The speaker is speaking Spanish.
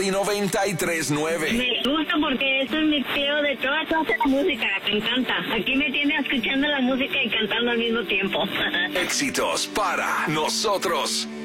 Play 93.9. Me gusta porque eso es mi estilo de toda clase de música. Me encanta. Aquí me tiene escuchando la música y cantando al mismo tiempo. Éxitos para nosotros.